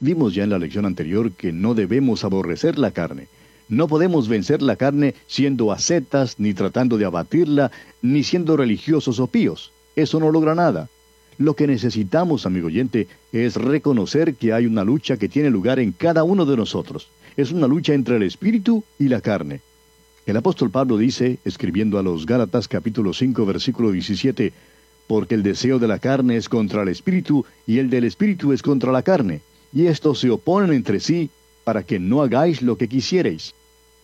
Vimos ya en la lección anterior que no debemos aborrecer la carne. No podemos vencer la carne siendo ascetas, ni tratando de abatirla, ni siendo religiosos o píos. Eso no logra nada. Lo que necesitamos, amigo oyente, es reconocer que hay una lucha que tiene lugar en cada uno de nosotros. Es una lucha entre el espíritu y la carne. El apóstol Pablo dice, escribiendo a los Gálatas capítulo 5, versículo 17, porque el deseo de la carne es contra el espíritu, y el del espíritu es contra la carne, y estos se oponen entre sí, para que no hagáis lo que quisiereis.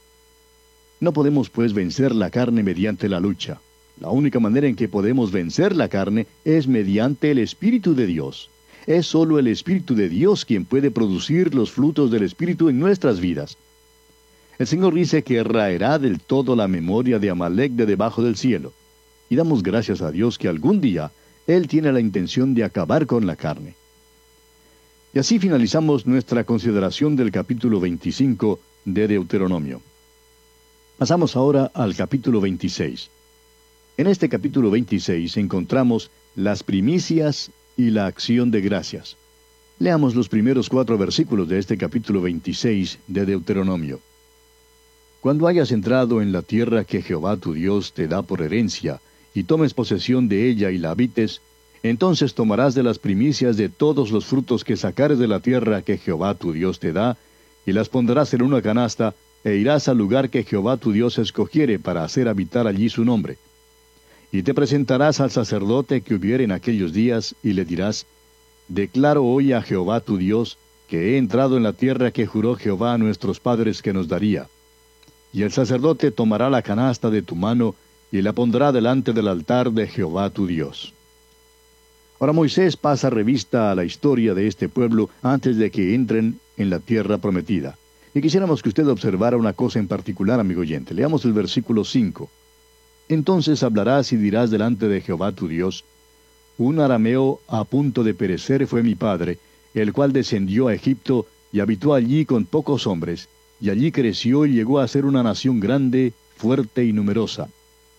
No podemos pues vencer la carne mediante la lucha. La única manera en que podemos vencer la carne es mediante el Espíritu de Dios. Es solo el Espíritu de Dios quien puede producir los frutos del Espíritu en nuestras vidas. El Señor dice que raerá del todo la memoria de Amalec de debajo del cielo. Y damos gracias a Dios que algún día Él tiene la intención de acabar con la carne. Y así finalizamos nuestra consideración del capítulo 25 de Deuteronomio. Pasamos ahora al capítulo 26. En este capítulo 26 encontramos las primicias y la acción de gracias. Leamos los primeros 4 versículos de este capítulo 26 de Deuteronomio. Cuando hayas entrado en la tierra que Jehová tu Dios te da por herencia, y tomes posesión de ella y la habites, entonces tomarás de las primicias de todos los frutos que sacares de la tierra que Jehová tu Dios te da, y las pondrás en una canasta, e irás al lugar que Jehová tu Dios escogiere para hacer habitar allí su nombre. Y te presentarás al sacerdote que hubiere en aquellos días, y le dirás, declaro hoy a Jehová tu Dios, que he entrado en la tierra que juró Jehová a nuestros padres que nos daría. Y el sacerdote tomará la canasta de tu mano, y la pondrá delante del altar de Jehová tu Dios. Ahora Moisés pasa revista a la historia de este pueblo antes de que entren en la tierra prometida. Y quisiéramos que usted observara una cosa en particular, amigo oyente. Leamos el versículo 5. Entonces hablarás y dirás delante de Jehová tu Dios, un arameo a punto de perecer fue mi padre, el cual descendió a Egipto y habitó allí con pocos hombres, y allí creció y llegó a ser una nación grande, fuerte y numerosa.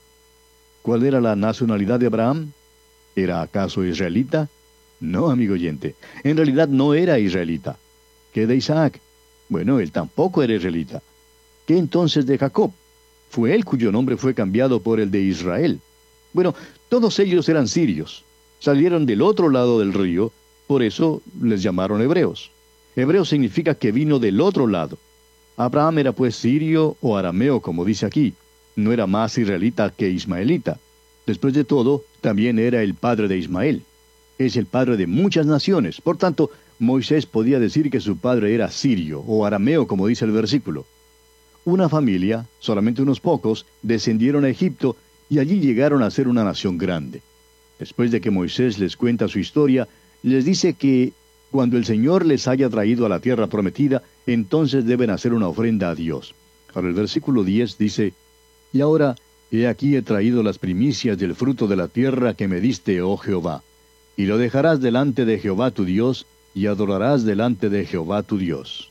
¿Cuál era la nacionalidad de Abraham? ¿Era acaso israelita? No, amigo oyente, en realidad no era israelita. ¿Qué de Isaac? Bueno, él tampoco era israelita. ¿Qué entonces de Jacob? Fue él cuyo nombre fue cambiado por el de Israel. Bueno, todos ellos eran sirios. Salieron del otro lado del río, por eso les llamaron hebreos. Hebreo significa que vino del otro lado. Abraham era pues sirio o arameo, como dice aquí. No era más israelita que ismaelita. Después de todo, también era el padre de Ismael. Es el padre de muchas naciones. Por tanto, Moisés podía decir que su padre era sirio o arameo, como dice el versículo. Una familia, solamente unos pocos, descendieron a Egipto y allí llegaron a ser una nación grande. Después de que Moisés les cuenta su historia, les dice que cuando el Señor les haya traído a la tierra prometida, entonces deben hacer una ofrenda a Dios. Ahora el versículo 10 dice, y ahora, he aquí he traído las primicias del fruto de la tierra que me diste, oh Jehová, y lo dejarás delante de Jehová tu Dios, y adorarás delante de Jehová tu Dios.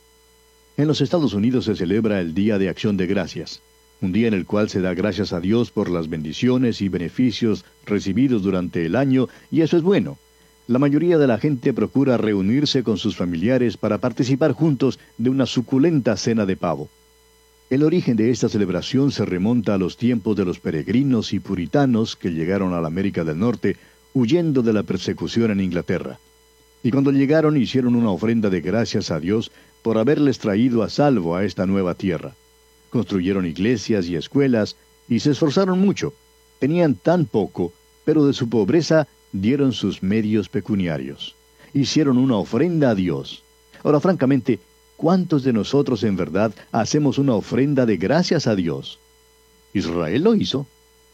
En los Estados Unidos se celebra el Día de Acción de Gracias, un día en el cual se da gracias a Dios por las bendiciones y beneficios recibidos durante el año, y eso es bueno. La mayoría de la gente procura reunirse con sus familiares para participar juntos de una suculenta cena de pavo. El origen de esta celebración se remonta a los tiempos de los peregrinos y puritanos que llegaron a la América del Norte huyendo de la persecución en Inglaterra. Y cuando llegaron hicieron una ofrenda de gracias a Dios por haberles traído a salvo a esta nueva tierra. Construyeron iglesias y escuelas y se esforzaron mucho. Tenían tan poco, pero de su pobreza dieron sus medios pecuniarios. Hicieron una ofrenda a Dios. Ahora, francamente, ¿cuántos de nosotros en verdad hacemos una ofrenda de gracias a Dios? Israel lo hizo.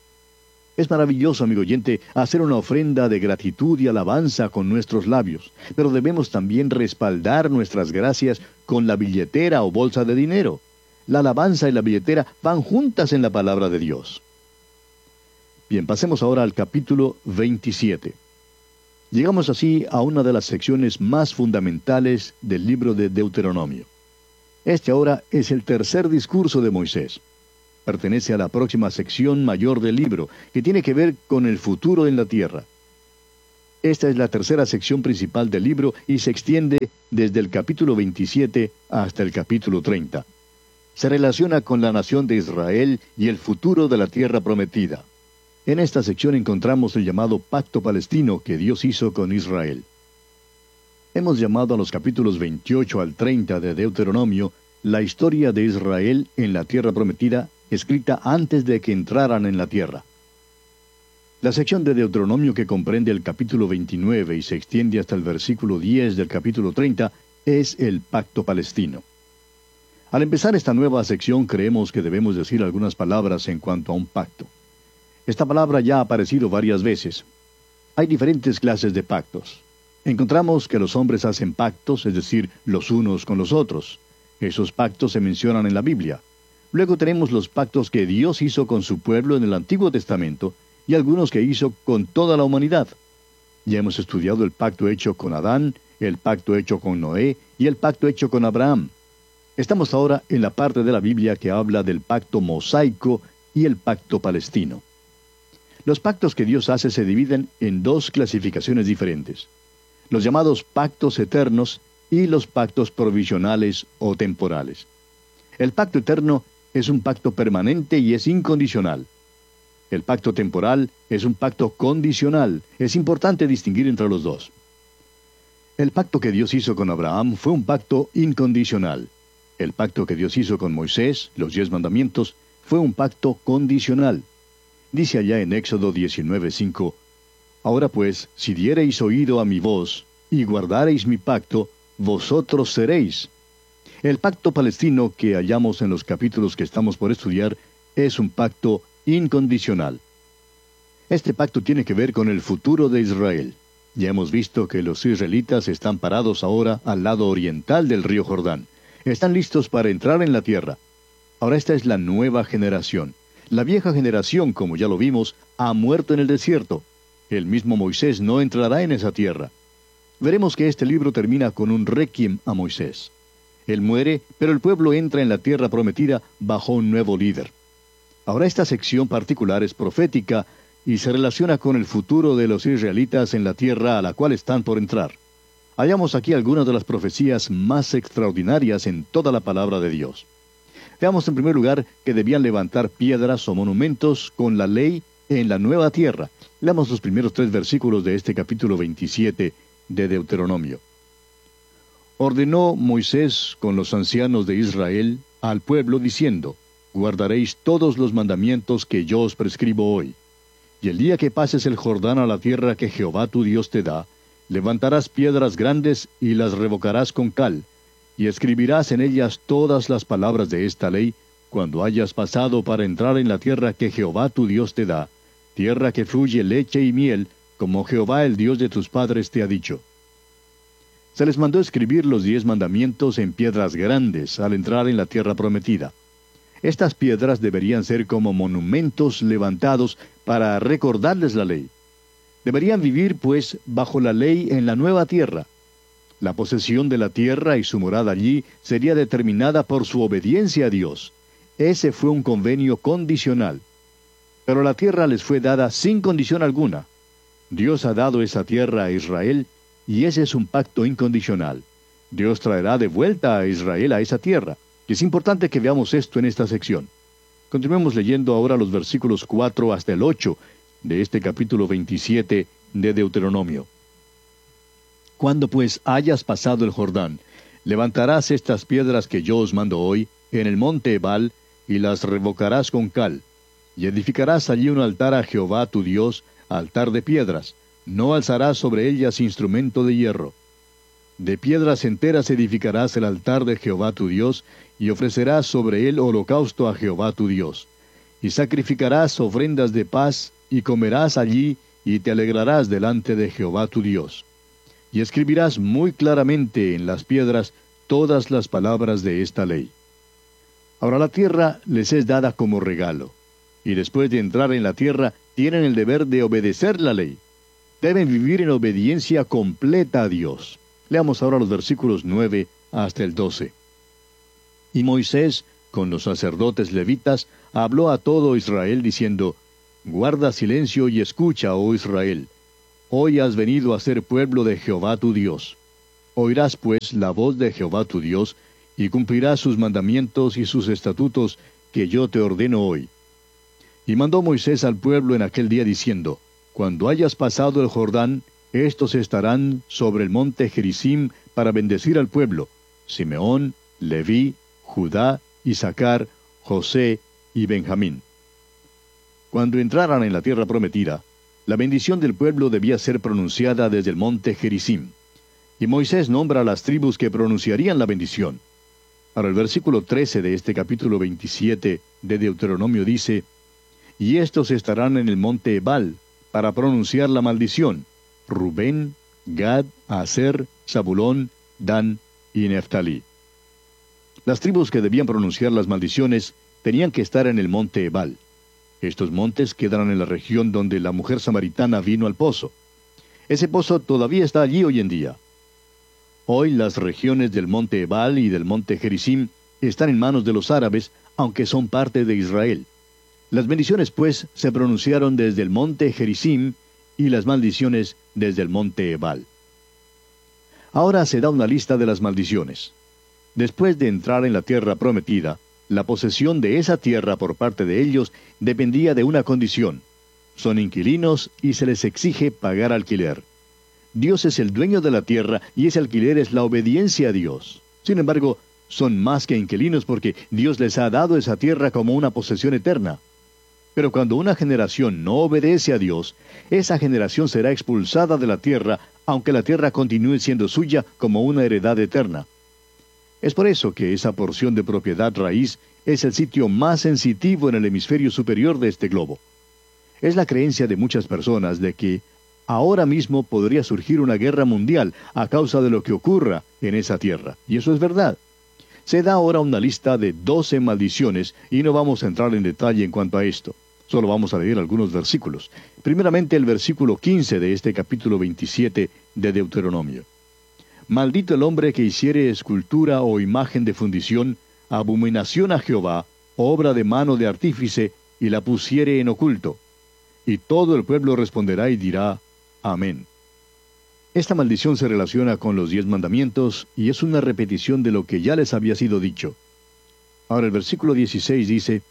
Es maravilloso, amigo oyente, hacer una ofrenda de gratitud y alabanza con nuestros labios, pero debemos también respaldar nuestras gracias con la billetera o bolsa de dinero. La alabanza y la billetera van juntas en la palabra de Dios. Bien, pasemos ahora al capítulo 27. Llegamos así a una de las secciones más fundamentales del libro de Deuteronomio. Este ahora es el tercer discurso de Moisés. Pertenece a la próxima sección mayor del libro, que tiene que ver con el futuro en la tierra. Esta es la tercera sección principal del libro y se extiende desde el capítulo 27 hasta el capítulo 30. Se relaciona con la nación de Israel y el futuro de la tierra prometida. En esta sección encontramos el llamado pacto palestino que Dios hizo con Israel. Hemos llamado a los capítulos 28 al 30 de Deuteronomio la historia de Israel en la tierra prometida, escrita antes de que entraran en la tierra. La sección de Deuteronomio que comprende el capítulo 29 y se extiende hasta el versículo 10 del capítulo 30 es el pacto palestino. Al empezar esta nueva sección creemos que debemos decir algunas palabras en cuanto a un pacto. Esta palabra ya ha aparecido varias veces. Hay diferentes clases de pactos. Encontramos que los hombres hacen pactos, es decir, los unos con los otros. Esos pactos se mencionan en la Biblia. Luego tenemos los pactos que Dios hizo con su pueblo en el Antiguo Testamento y algunos que hizo con toda la humanidad. Ya hemos estudiado el pacto hecho con Adán, el pacto hecho con Noé y el pacto hecho con Abraham. Estamos ahora en la parte de la Biblia que habla del pacto mosaico y el pacto palestino. Los pactos que Dios hace se dividen en dos clasificaciones diferentes: los llamados pactos eternos y los pactos provisionales o temporales. El pacto eterno es un pacto permanente y es incondicional. El pacto temporal es un pacto condicional. Es importante distinguir entre los dos. El pacto que Dios hizo con Abraham fue un pacto incondicional. El pacto que Dios hizo con Moisés, los 10 mandamientos, fue un pacto condicional. Dice allá en Éxodo 19:5, «Ahora pues, si diereis oído a mi voz, y guardareis mi pacto, vosotros seréis». El pacto palestino que hallamos en los capítulos que estamos por estudiar es un pacto incondicional. Este pacto tiene que ver con el futuro de Israel. Ya hemos visto que los israelitas están parados ahora al lado oriental del río Jordán. Están listos para entrar en la tierra. Ahora esta es la nueva generación. La vieja generación, como ya lo vimos, ha muerto en el desierto. El mismo Moisés no entrará en esa tierra. Veremos que este libro termina con un requiem a Moisés. Él muere, pero el pueblo entra en la tierra prometida bajo un nuevo líder. Ahora esta sección particular es profética y se relaciona con el futuro de los israelitas en la tierra a la cual están por entrar. Hallamos aquí algunas de las profecías más extraordinarias en toda la palabra de Dios. Veamos en primer lugar que debían levantar piedras o monumentos con la ley en la nueva tierra. Leamos los primeros 3 versículos de este capítulo 27 de Deuteronomio. Ordenó Moisés con los ancianos de Israel al pueblo diciendo: guardaréis todos los mandamientos que yo os prescribo hoy. Y el día que pases el Jordán a la tierra que Jehová tu Dios te da, levantarás piedras grandes y las revocarás con cal, y escribirás en ellas todas las palabras de esta ley, cuando hayas pasado para entrar en la tierra que Jehová tu Dios te da, tierra que fluye leche y miel, como Jehová el Dios de tus padres te ha dicho. Se les mandó escribir los 10 mandamientos en piedras grandes al entrar en la tierra prometida. Estas piedras deberían ser como monumentos levantados para recordarles la ley. Deberían vivir, pues, bajo la ley en la nueva tierra. La posesión de la tierra y su morada allí sería determinada por su obediencia a Dios. Ese fue un convenio condicional. Pero la tierra les fue dada sin condición alguna. Dios ha dado esa tierra a Israel, y ese es un pacto incondicional. Dios traerá de vuelta a Israel a esa tierra. Es importante que veamos esto en esta sección. Continuemos leyendo ahora los versículos 4 hasta el 8 de este capítulo 27 de Deuteronomio. Cuando pues hayas pasado el Jordán, levantarás estas piedras que yo os mando hoy en el monte Ebal, y las revocarás con cal, y edificarás allí un altar a Jehová tu Dios, altar de piedras. No alzarás sobre ellas instrumento de hierro. De piedras enteras edificarás el altar de Jehová tu Dios, y ofrecerás sobre él holocausto a Jehová tu Dios. Y sacrificarás ofrendas de paz, y comerás allí, y te alegrarás delante de Jehová tu Dios. Y escribirás muy claramente en las piedras todas las palabras de esta ley. Ahora la tierra les es dada como regalo, y después de entrar en la tierra tienen el deber de obedecer la ley. Deben vivir en obediencia completa a Dios. Leamos ahora los versículos 9 hasta el 12. Y Moisés, con los sacerdotes levitas, habló a todo Israel diciendo: guarda silencio y escucha, oh Israel. Hoy has venido a ser pueblo de Jehová tu Dios. Oirás pues la voz de Jehová tu Dios, y cumplirás sus mandamientos y sus estatutos que yo te ordeno hoy. Y mandó Moisés al pueblo en aquel día diciendo, Cuando hayas pasado el Jordán, estos estarán sobre el monte Gerizim para bendecir al pueblo: Simeón, Leví, Judá, Isaacar, José y Benjamín. Cuando entraran en la tierra prometida, la bendición del pueblo debía ser pronunciada desde el monte Gerizim. Y Moisés nombra a las tribus que pronunciarían la bendición. Ahora el versículo 13 de este capítulo 27 de Deuteronomio dice, Y estos estarán en el monte Ebal para pronunciar la maldición: Rubén, Gad, Aser, Zabulón, Dan y Neftalí. Las tribus que debían pronunciar las maldiciones tenían que estar en el monte Ebal. Estos montes quedan en la región donde la mujer samaritana vino al pozo. Ese pozo todavía está allí hoy en día. Hoy las regiones del monte Ebal y del monte Gerizim están en manos de los árabes, aunque son parte de Israel. Las bendiciones, pues, se pronunciaron desde el monte Gerizim y las maldiciones desde el monte Ebal. Ahora se da una lista de las maldiciones. Después de entrar en la tierra prometida, la posesión de esa tierra por parte de ellos dependía de una condición: son inquilinos y se les exige pagar alquiler. Dios es el dueño de la tierra y ese alquiler es la obediencia a Dios. Sin embargo, son más que inquilinos porque Dios les ha dado esa tierra como una posesión eterna. Pero cuando una generación no obedece a Dios, esa generación será expulsada de la tierra, aunque la tierra continúe siendo suya como una heredad eterna. Es por eso que esa porción de propiedad raíz es el sitio más sensitivo en el hemisferio superior de este globo. Es la creencia de muchas personas de que ahora mismo podría surgir una guerra mundial a causa de lo que ocurra en esa tierra. Y eso es verdad. Se da ahora una lista de 12 maldiciones y no vamos a entrar en detalle en cuanto a esto. Solo vamos a leer algunos versículos. Primeramente el versículo 15 de este capítulo 27 de Deuteronomio. Maldito el hombre que hiciere escultura o imagen de fundición, abominación a Jehová, obra de mano de artífice, y la pusiere en oculto. Y todo el pueblo responderá y dirá, Amén. Esta maldición se relaciona con los 10 mandamientos y es una repetición de lo que ya les había sido dicho. Ahora el versículo 16 dice,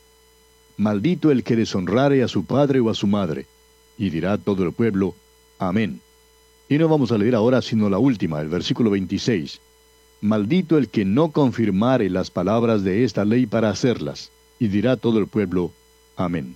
Maldito el que deshonrare a su padre o a su madre. Y dirá todo el pueblo, Amén. Y no vamos a leer ahora sino la última, el versículo 26. Maldito el que no confirmare las palabras de esta ley para hacerlas. Y dirá todo el pueblo, Amén.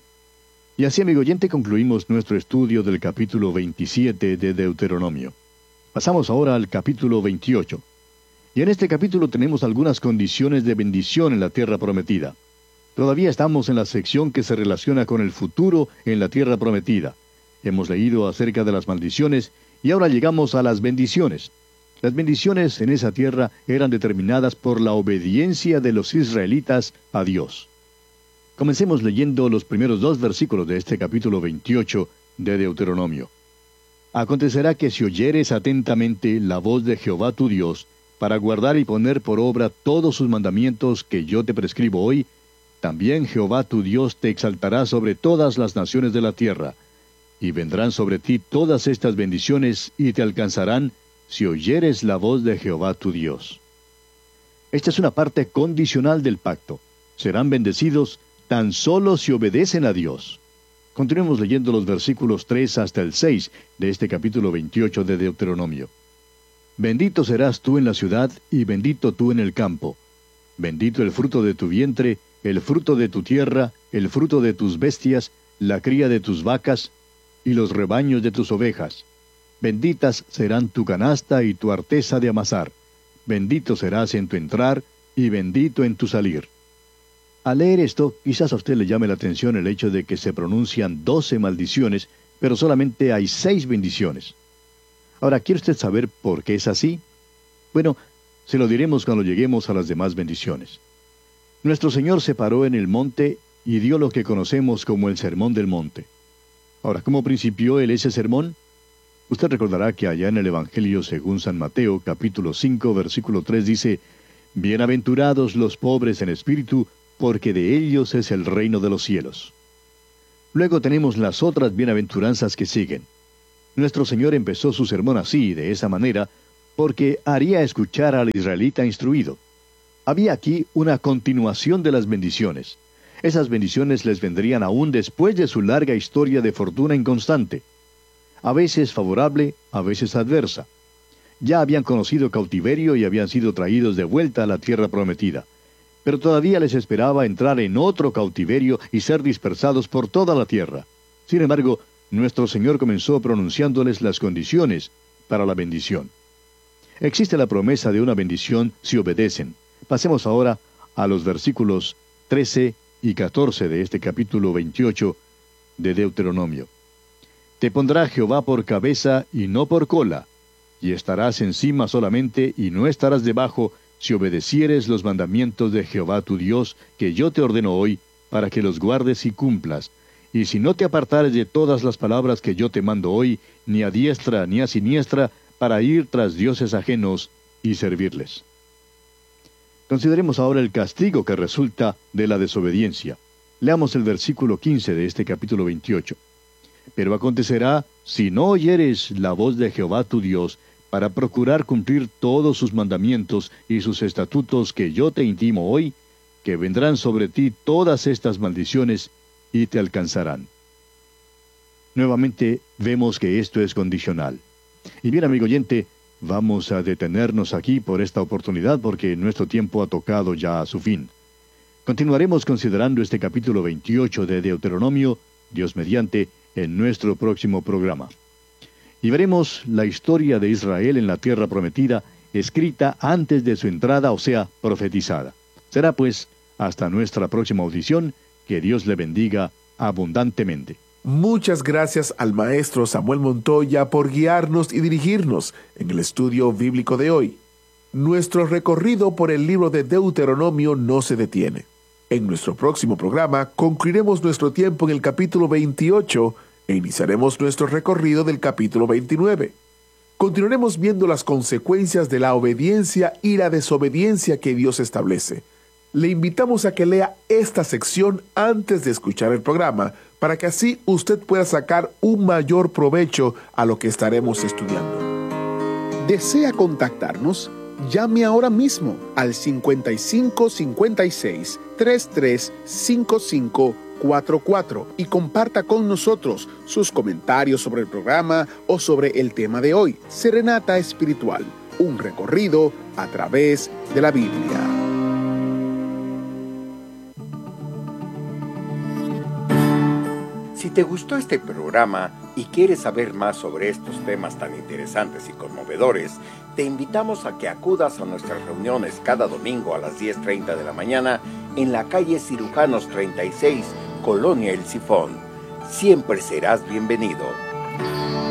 Y así, amigo oyente, concluimos nuestro estudio del capítulo 27 de Deuteronomio. Pasamos ahora al capítulo 28. Y en este capítulo tenemos algunas condiciones de bendición en la tierra prometida. Todavía estamos en la sección que se relaciona con el futuro en la tierra prometida. Hemos leído acerca de las maldiciones y ahora llegamos a las bendiciones. Las bendiciones en esa tierra eran determinadas por la obediencia de los israelitas a Dios. Comencemos leyendo los primeros 2 versículos de este capítulo 28 de Deuteronomio. Acontecerá que si oyeres atentamente la voz de Jehová tu Dios, para guardar y poner por obra todos sus mandamientos que yo te prescribo hoy, también Jehová tu Dios te exaltará sobre todas las naciones de la tierra, y vendrán sobre ti todas estas bendiciones y te alcanzarán si oyeres la voz de Jehová tu Dios. Esta es una parte condicional del pacto. Serán bendecidos tan solo si obedecen a Dios. Continuemos leyendo los versículos 3 hasta el 6 de este capítulo 28 de Deuteronomio. Bendito serás tú en la ciudad y bendito tú en el campo. Bendito el fruto de tu vientre, el fruto de tu tierra, el fruto de tus bestias, la cría de tus vacas, y los rebaños de tus ovejas. Benditas serán tu canasta y tu arteza de amasar. Bendito serás en tu entrar, y bendito en tu salir. Al leer esto, quizás a usted le llame la atención el hecho de que se pronuncian 12 maldiciones, pero solamente hay 6 bendiciones. Ahora, ¿quiere usted saber por qué es así? Bueno, se lo diremos cuando lleguemos a las demás bendiciones. Nuestro Señor se paró en el monte y dio lo que conocemos como el Sermón del Monte. Ahora, ¿cómo principió él ese sermón? Usted recordará que allá en el Evangelio según San Mateo, capítulo 5, versículo 3 dice, Bienaventurados los pobres en espíritu, porque de ellos es el reino de los cielos. Luego tenemos las otras bienaventuranzas que siguen. Nuestro Señor empezó su sermón así, de esa manera, porque haría escuchar al israelita instruido. Había aquí una continuación de las bendiciones. Esas bendiciones les vendrían aún después de su larga historia de fortuna inconstante, a veces favorable, a veces adversa. Ya habían conocido cautiverio y habían sido traídos de vuelta a la tierra prometida. Pero todavía les esperaba entrar en otro cautiverio y ser dispersados por toda la tierra. Sin embargo, nuestro Señor comenzó pronunciándoles las condiciones para la bendición. Existe la promesa de una bendición si obedecen. Pasemos ahora a los versículos 13 y 14 de este capítulo 28 de Deuteronomio. Te pondrá Jehová por cabeza y no por cola, y estarás encima solamente y no estarás debajo, si obedecieres los mandamientos de Jehová tu Dios, que yo te ordeno hoy, para que los guardes y cumplas. Y si no te apartares de todas las palabras que yo te mando hoy, ni a diestra ni a siniestra, para ir tras dioses ajenos y servirles. Consideremos ahora el castigo que resulta de la desobediencia. Leamos el versículo 15 de este capítulo 28. Pero acontecerá, si no oyeres la voz de Jehová tu Dios, para procurar cumplir todos sus mandamientos y sus estatutos que yo te intimo hoy, que vendrán sobre ti todas estas maldiciones y te alcanzarán. Nuevamente vemos que esto es condicional. Y bien, amigo oyente, vamos a detenernos aquí por esta oportunidad porque nuestro tiempo ha tocado ya a su fin. Continuaremos considerando este capítulo 28 de Deuteronomio, Dios mediante, en nuestro próximo programa. Y veremos la historia de Israel en la tierra prometida, escrita antes de su entrada, o sea, profetizada. Será pues hasta nuestra próxima audición. Que Dios le bendiga abundantemente. Muchas gracias al maestro Samuel Montoya por guiarnos y dirigirnos en el estudio bíblico de hoy. Nuestro recorrido por el libro de Deuteronomio no se detiene. En nuestro próximo programa concluiremos nuestro tiempo en el capítulo 28 e iniciaremos nuestro recorrido del capítulo 29. Continuaremos viendo las consecuencias de la obediencia y la desobediencia que Dios establece. Le invitamos a que lea esta sección antes de escuchar el programa, para que así usted pueda sacar un mayor provecho a lo que estaremos estudiando. ¿Desea contactarnos? Llame ahora mismo al 55 56 33 55 44 y comparta con nosotros sus comentarios sobre el programa o sobre el tema de hoy. Serenata Espiritual, un recorrido a través de la Biblia. Si te gustó este programa y quieres saber más sobre estos temas tan interesantes y conmovedores, te invitamos a que acudas a nuestras reuniones cada domingo a las 10:30 de la mañana en la calle Cirujanos 36, Colonia El Sifón. Siempre serás bienvenido.